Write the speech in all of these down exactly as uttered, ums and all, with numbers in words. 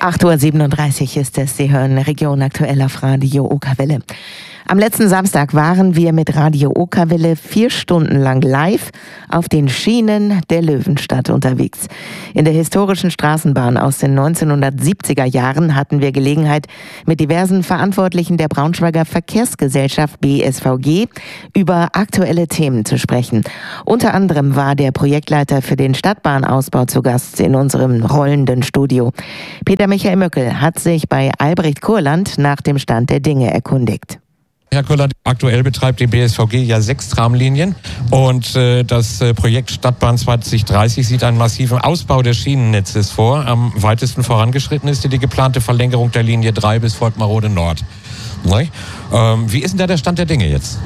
acht Uhr siebenunddreißig ist es. Sie hören Region aktuell auf Radio Okerwelle. Am letzten Samstag waren wir mit Radio Okerwelle vier Stunden lang live auf den Schienen der Löwenstadt unterwegs. In der historischen Straßenbahn aus den neunzehnhundertsiebziger Jahren hatten wir Gelegenheit, mit diversen Verantwortlichen der Braunschweiger Verkehrsgesellschaft B S V G über aktuelle Themen zu sprechen. Unter anderem war der Projektleiter für den Stadtbahnausbau zu Gast in unserem rollenden Studio. Peter Michael Möckel hat sich bei Albrecht Kurland nach dem Stand der Dinge erkundigt. Herr Kurland, aktuell betreibt die B S V G ja sechs Tramlinien und äh, das äh, Projekt Stadtbahn zwanzig dreißig sieht einen massiven Ausbau des Schienennetzes vor. Am weitesten vorangeschritten ist die geplante Verlängerung der Linie drei bis Volkmarode Nord. Ähm, wie ist denn da der Stand der Dinge jetzt?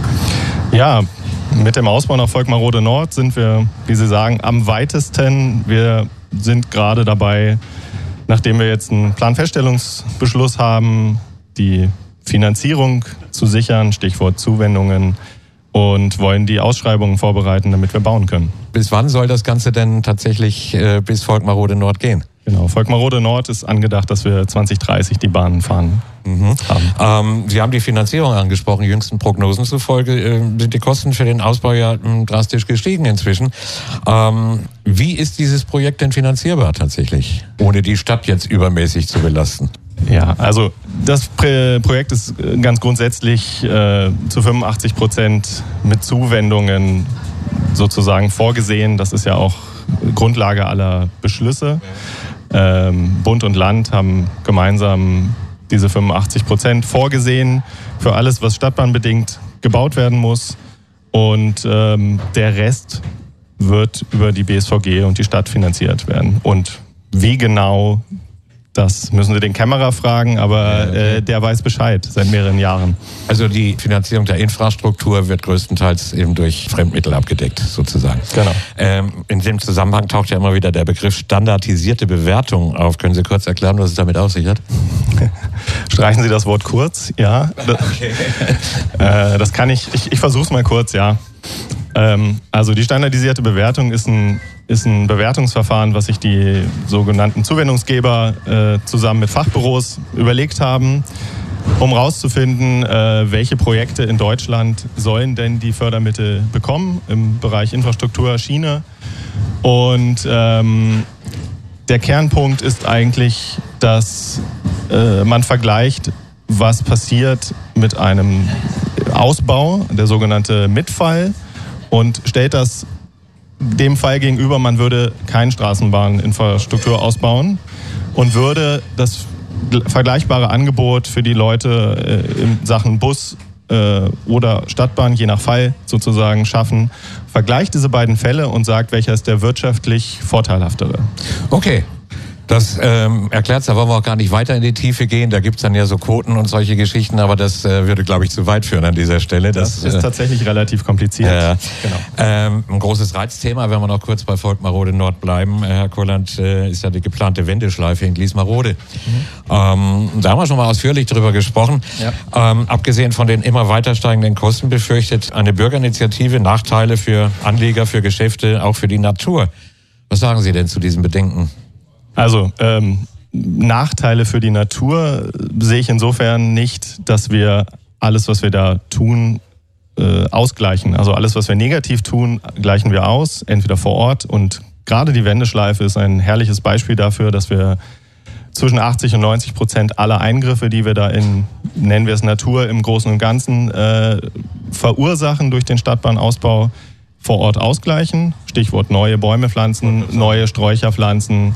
Ja, mit dem Ausbau nach Volkmarode Nord sind wir, wie Sie sagen, am weitesten. Wir sind gerade dabei, nachdem wir jetzt einen Planfeststellungsbeschluss haben, die Finanzierung zu sichern, Stichwort Zuwendungen, und wollen die Ausschreibungen vorbereiten, damit wir bauen können. Bis wann soll das Ganze denn tatsächlich äh, bis Volkmarode Nord gehen? Genau, Volkmarode Nord ist angedacht, dass wir zwanzig dreißig die Bahnen fahren. Mhm. Ähm, Sie haben die Finanzierung angesprochen. Jüngsten Prognosen zufolge äh, sind die Kosten für den Ausbau ja äh, drastisch gestiegen inzwischen. Ähm, wie ist dieses Projekt denn finanzierbar tatsächlich, ohne die Stadt jetzt übermäßig zu belasten? Ja, also das Projekt ist ganz grundsätzlich äh, zu fünfundachtzig Prozent mit Zuwendungen sozusagen vorgesehen. Das ist ja auch Grundlage aller Beschlüsse. Ähm, Bund und Land haben gemeinsam diese fünfundachtzig Prozent vorgesehen für alles, was stadtbahnbedingt gebaut werden muss. Und ähm, der Rest wird über die B S V G und die Stadt finanziert werden. Und wie genau, das müssen Sie den Kämmerer fragen, aber äh, der weiß Bescheid seit mehreren Jahren. Also die Finanzierung der Infrastruktur wird größtenteils eben durch Fremdmittel abgedeckt, sozusagen. Genau. Ähm, in dem Zusammenhang taucht ja immer wieder der Begriff standardisierte Bewertung auf. Können Sie kurz erklären, was es damit auf sich hat? Streichen Sie das Wort kurz, ja. Okay. äh, das kann ich, ich, ich versuche es mal kurz, ja. Ähm, also die standardisierte Bewertung ist ein ist ein Bewertungsverfahren, was sich die sogenannten Zuwendungsgeber äh, zusammen mit Fachbüros überlegt haben, um herauszufinden, äh, welche Projekte in Deutschland sollen denn die Fördermittel bekommen im Bereich Infrastruktur, Schiene. Und ähm, der Kernpunkt ist eigentlich, dass äh, man vergleicht, was passiert mit einem Ausbau, der sogenannte Mitfall, und stellt das dem Fall gegenüber, man würde keine Straßenbahninfrastruktur ausbauen und würde das vergleichbare Angebot für die Leute äh, in Sachen Bus äh, oder Stadtbahn, je nach Fall sozusagen, schaffen. Vergleicht diese beiden Fälle und sagt, welcher ist der wirtschaftlich vorteilhaftere. Okay. Das ähm, erklärt es, da wollen wir auch gar nicht weiter in die Tiefe gehen. Da gibt's dann ja so Quoten und solche Geschichten, aber das äh, würde, glaube ich, zu weit führen an dieser Stelle. Das, das ist äh, tatsächlich relativ kompliziert. Äh, genau. ähm, ein großes Reizthema, wenn wir noch kurz bei Volkmarode Nord bleiben. Herr Kurland, äh, ist ja die geplante Wendeschleife in Gliesmarode. Mhm. Ähm, da haben wir schon mal ausführlich drüber gesprochen. Ja. Ähm, abgesehen von den immer weiter steigenden Kosten befürchtet eine Bürgerinitiative Nachteile für Anleger, für Geschäfte, auch für die Natur. Was sagen Sie denn zu diesen Bedenken? Also ähm, Nachteile für die Natur sehe ich insofern nicht, dass wir alles, was wir da tun, äh, ausgleichen. Also alles, was wir negativ tun, gleichen wir aus, entweder vor Ort. Und gerade die Wendeschleife ist ein herrliches Beispiel dafür, dass wir zwischen achtzig und neunzig Prozent aller Eingriffe, die wir da in, nennen wir es Natur, im Großen und Ganzen äh, verursachen durch den Stadtbahnausbau, vor Ort ausgleichen. Stichwort neue Bäume pflanzen, neue Sträucher pflanzen,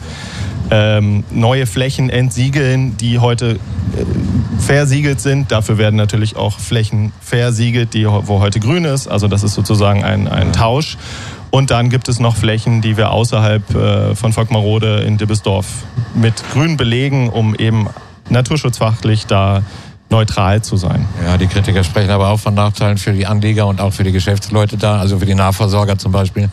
ähm, neue Flächen entsiegeln, die heute äh, versiegelt sind. Dafür werden natürlich auch Flächen versiegelt, die, wo heute grün ist. Also das ist sozusagen ein, ein Tausch. Und dann gibt es noch Flächen, die wir außerhalb äh, von Volkmarode in Dibbesdorf mit Grün belegen, um eben naturschutzfachlich da neutral zu sein. Ja, die Kritiker sprechen aber auch von Nachteilen für die Anleger und auch für die Geschäftsleute da, also für die Nahversorger zum Beispiel.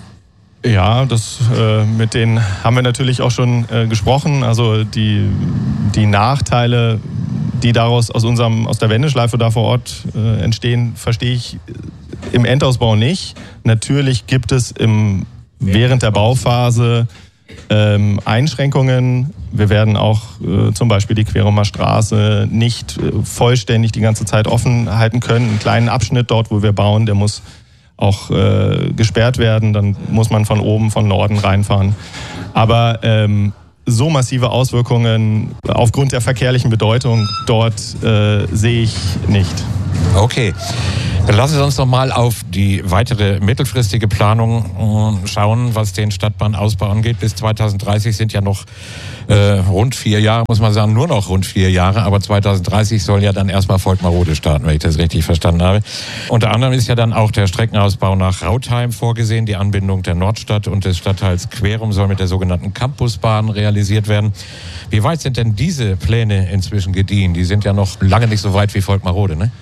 Ja, das, äh, mit denen haben wir natürlich auch schon äh, gesprochen. Also die, die Nachteile, die daraus aus unserem aus der Wendeschleife da vor Ort äh, entstehen, verstehe ich im Endausbau nicht. Natürlich gibt es im, während der Bauphase ähm, Einschränkungen. Wir werden auch äh, zum Beispiel die Querumer Straße nicht äh, vollständig die ganze Zeit offen halten können. Einen kleinen Abschnitt dort, wo wir bauen, der muss auch äh, gesperrt werden. Dann muss man von oben, von Norden reinfahren. Aber ähm, so massive Auswirkungen aufgrund der verkehrlichen Bedeutung dort äh, sehe ich nicht. Okay. Dann lassen Sie uns noch mal auf die weitere mittelfristige Planung schauen, was den Stadtbahnausbau angeht. Bis zweitausenddreißig sind ja noch äh, rund vier Jahre, muss man sagen, nur noch rund vier Jahre. Aber zweitausenddreißig soll ja dann erstmal Volkmarode starten, wenn ich das richtig verstanden habe. Unter anderem ist ja dann auch der Streckenausbau nach Rautheim vorgesehen. Die Anbindung der Nordstadt und des Stadtteils Querum soll mit der sogenannten Campusbahn realisiert werden. Wie weit sind denn diese Pläne inzwischen gediehen? Die sind ja noch lange nicht so weit wie Volkmarode, ne?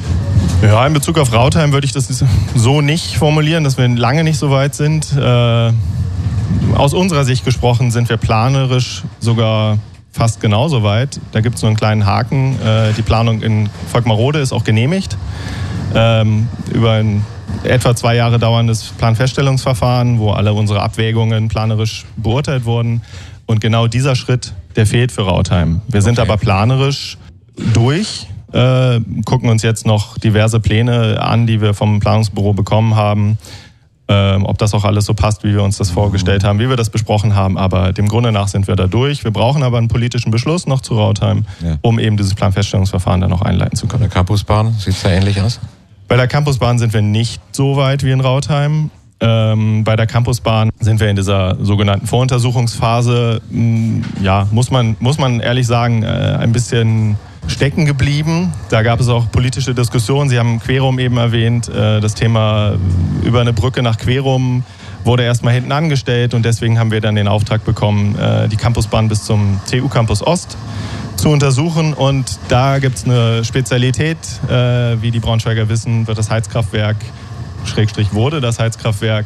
Ja, in Bezug auf Rautheim würde ich das so nicht formulieren, dass wir lange nicht so weit sind. Äh, aus unserer Sicht gesprochen sind wir planerisch sogar fast genauso weit. Da gibt es nur einen kleinen Haken. Äh, die Planung in Volkmarode ist auch genehmigt. Ähm, über ein etwa zwei Jahre dauerndes Planfeststellungsverfahren, wo alle unsere Abwägungen planerisch beurteilt wurden. Und genau dieser Schritt, der fehlt für Rautheim. Wir sind okay. aber planerisch durch. Äh, gucken uns jetzt noch diverse Pläne an, die wir vom Planungsbüro bekommen haben. Äh, ob das auch alles so passt, wie wir uns das vorgestellt haben, wie wir das besprochen haben. Aber dem Grunde nach sind wir da durch. Wir brauchen aber einen politischen Beschluss noch zu Rautheim, ja. um eben dieses Planfeststellungsverfahren dann noch einleiten zu können. Bei der Campusbahn sieht es da ähnlich aus? Bei der Campusbahn sind wir nicht so weit wie in Rautheim. Ähm, bei der Campusbahn sind wir in dieser sogenannten Voruntersuchungsphase. Mh, ja, muss man, muss man ehrlich sagen, äh, ein bisschen stecken geblieben. Da gab es auch politische Diskussionen. Sie haben Querum eben erwähnt. Das Thema über eine Brücke nach Querum wurde erstmal hinten angestellt und deswegen haben wir dann den Auftrag bekommen, die Campusbahn bis zum T U Campus Ost zu untersuchen. Und da gibt es eine Spezialität. Wie die Braunschweiger wissen, wird das Heizkraftwerk, Schrägstrich wurde das Heizkraftwerk,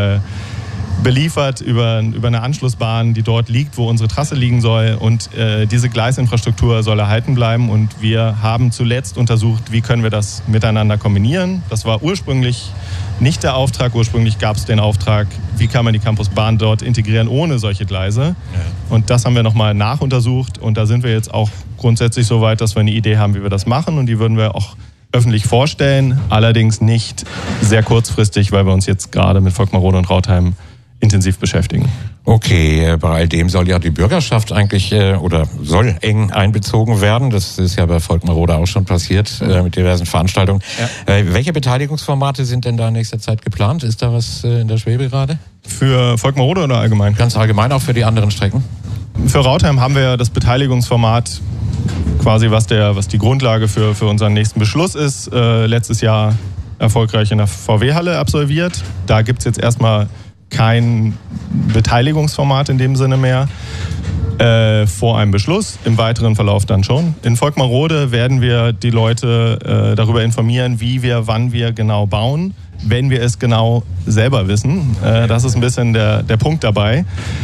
beliefert über, über eine Anschlussbahn, die dort liegt, wo unsere Trasse liegen soll. Und äh, diese Gleisinfrastruktur soll erhalten bleiben. Und wir haben zuletzt untersucht, wie können wir das miteinander kombinieren. Das war ursprünglich nicht der Auftrag. Ursprünglich gab es den Auftrag, wie kann man die Campusbahn dort integrieren ohne solche Gleise. Ja. Und das haben wir nochmal nachuntersucht. Und da sind wir jetzt auch grundsätzlich so weit, dass wir eine Idee haben, wie wir das machen. Und die würden wir auch öffentlich vorstellen. Allerdings nicht sehr kurzfristig, weil wir uns jetzt gerade mit Volkmarode und Rautheim intensiv beschäftigen. Okay, bei all dem soll ja die Bürgerschaft eigentlich äh, oder soll eng einbezogen werden. Das ist ja bei Volkmarode auch schon passiert äh, mit diversen Veranstaltungen. Ja. Äh, welche Beteiligungsformate sind denn da in nächster Zeit geplant? Ist da was äh, in der Schwebe gerade? Für Volkmarode oder allgemein? Ganz allgemein, auch für die anderen Strecken. Für Rautheim haben wir ja das Beteiligungsformat quasi, was, der, was die Grundlage für, für unseren nächsten Beschluss ist. Äh, letztes Jahr erfolgreich in der V W-Halle absolviert. Da gibt es jetzt erstmal kein Beteiligungsformat in dem Sinne mehr äh, vor einem Beschluss, im weiteren Verlauf dann schon. In Volkmarode werden wir die Leute äh, darüber informieren, wie wir, wann wir genau bauen, wenn wir es genau selber wissen. Äh, das ist ein bisschen der, der Punkt dabei.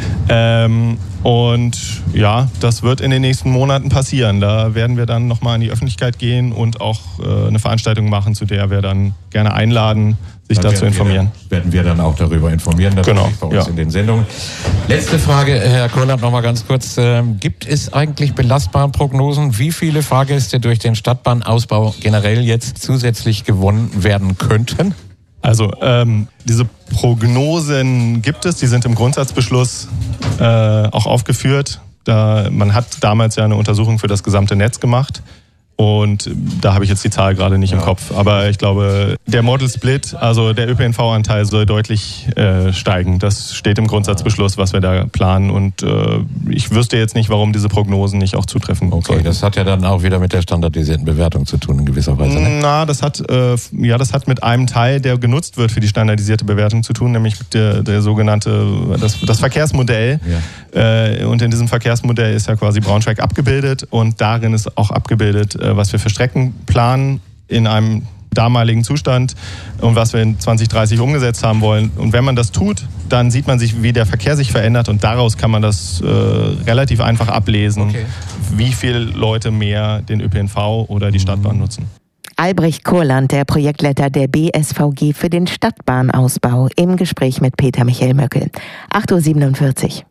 Ähm, und ja, das wird in den nächsten Monaten passieren. Da werden wir dann nochmal in die Öffentlichkeit gehen und auch äh, eine Veranstaltung machen, zu der wir dann gerne einladen, sich dann dazu informieren. Wir, werden wir dann auch darüber informieren, natürlich genau, bei uns ja. in den Sendungen. Letzte Frage, Herr Kurland, noch mal ganz kurz. Ähm, gibt es eigentlich belastbare Prognosen, wie viele Fahrgäste durch den Stadtbahnausbau generell jetzt zusätzlich gewonnen werden könnten? Also ähm, diese Prognosen gibt es, die sind im Grundsatzbeschluss äh, auch aufgeführt. Da, man hat damals ja eine Untersuchung für das gesamte Netz gemacht. Und da habe ich jetzt die Zahl gerade nicht ja. im Kopf. Aber ich glaube, der Model Split, also der Ö P N V-Anteil soll deutlich äh, steigen. Das steht im Grundsatzbeschluss, was wir da planen. Und äh, ich wüsste jetzt nicht, warum diese Prognosen nicht auch zutreffen Okay, sollten. Das hat ja dann auch wieder mit der standardisierten Bewertung zu tun in gewisser Weise. Ne? Na, das hat, äh, ja, das hat mit einem Teil, der genutzt wird für die standardisierte Bewertung zu tun, nämlich der, der sogenannte, das, das Verkehrsmodell. Ja. Äh, und in diesem Verkehrsmodell ist ja quasi Braunschweig abgebildet und darin ist auch abgebildet, was wir für Strecken planen in einem damaligen Zustand und was wir in zwanzig dreißig umgesetzt haben wollen. Und wenn man das tut, dann sieht man sich, wie der Verkehr sich verändert und daraus kann man das äh, relativ einfach ablesen, okay. wie viele Leute mehr den Ö P N V oder die Stadtbahn nutzen. Albrecht Kurland, der Projektleiter der B S V G für den Stadtbahnausbau, im Gespräch mit Peter Michael Möckel. acht Uhr siebenundvierzig.